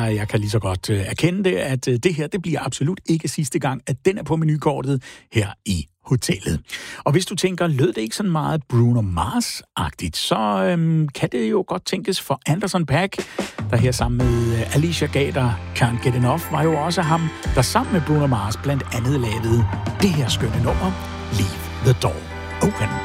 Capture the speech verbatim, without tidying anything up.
jeg kan lige så godt uh, erkende det, at uh, det her, det bliver absolut ikke sidste gang, at den er på menukortet her i hotellet. Og hvis du tænker, lød det ikke sådan meget Bruno Mars-agtigt, så øhm, kan det jo godt tænkes for Anderson .Paak, der her sammen med uh, Alicia Gader, Can't Get Enough, var jo også ham, der sammen med Bruno Mars blandt andet lavede det her skønne nummer, Leave the Door Open.